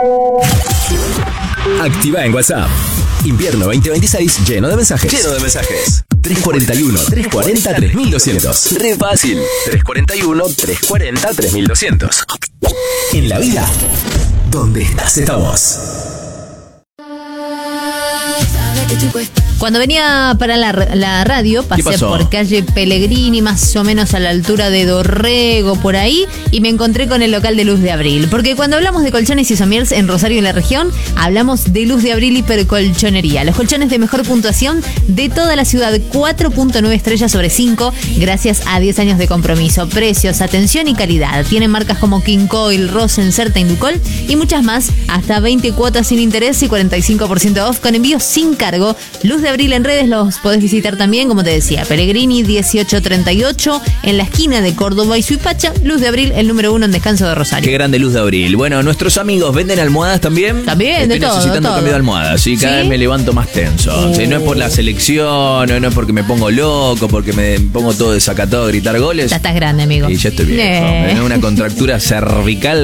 Activa en WhatsApp. Invierno 2026 lleno de mensajes. 341-340-3200. Re fácil. 341-340-3200. En la vida, donde estás, estamos. Cuando venía para la radio, pasé por calle Pellegrini, más o menos a la altura de Dorrego, por ahí, y me encontré con el local de Luz de Abril. Porque cuando hablamos de colchones y somiers en Rosario y la región, hablamos de Luz de Abril Hipercolchonería. Los colchones de mejor puntuación de toda la ciudad, 4.9 estrellas sobre 5, gracias a 10 años de compromiso. Precios, atención y calidad. Tienen marcas como King Coil, Rosen, Certa, Inducol y muchas más. Hasta 20 cuotas sin interés y 45% off con envío sin cargo. Luz de Abril en redes los podés visitar también, como te decía, Pellegrini 1838, en la esquina de Córdoba y Suipacha. Luz de Abril, el número 1 en Descanso de Rosario. Qué grande Luz de Abril. Bueno, nuestros amigos venden almohadas también. También, de todo. Necesitando todo. cambio de almohadas, ¿sí? Cada vez me levanto más tenso. ¿Sí? No es por la selección, no es porque me pongo loco, porque me pongo todo desacatado a gritar goles. Ya estás grande, amigo. Y ya estoy viejo. Es una contractura cervical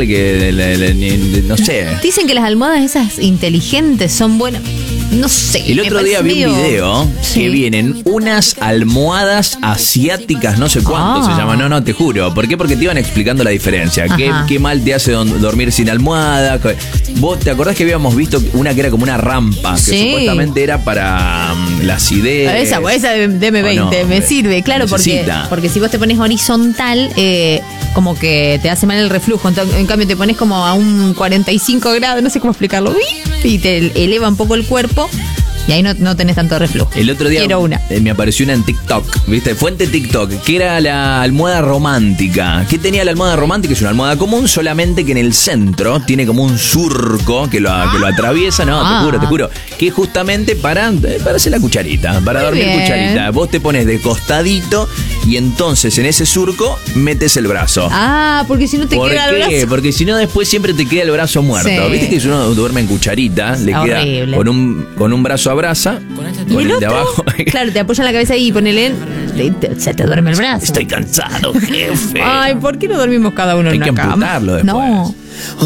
que no sé. Dicen que las almohadas esas inteligentes son buenas. No sé. El otro día vi un video que vienen unas almohadas asiáticas, no sé cuánto se llaman. No, te juro. ¿Por qué? Porque te iban explicando la diferencia. Qué mal te hace dormir sin almohada. ¿Vos te acordás que habíamos visto una que era como una rampa? Que supuestamente era para la acidez. Esa de M20 me sirve, claro, porque si vos te pones horizontal, como que te hace mal el reflujo. En cambio te pones como a un 45 grados, no sé cómo explicarlo, y te eleva un poco el cuerpo. Y ahí no tenés tanto reflujo. El otro día me apareció una en TikTok, ¿viste? Fuente TikTok, que era la almohada romántica. ¿Qué tenía la almohada romántica? Es una almohada común, solamente que en el centro tiene como un surco que lo atraviesa. No, te juro. Que es justamente para hacer la cucharita, para dormir cucharita. Vos te pones de costadito y entonces en ese surco metes el brazo. Porque si no te queda el brazo. ¿Por qué? Porque si no después siempre te queda el brazo muerto. Sí. ¿Viste que si uno duerme en cucharita, le queda con un brazo abraza, con el de abajo. Claro, te apoyan la cabeza y ponele, se te duerme el brazo. Estoy cansado, jefe. Ay, ¿por qué no dormimos cada uno en una cama? Hay que amputarlo después. No.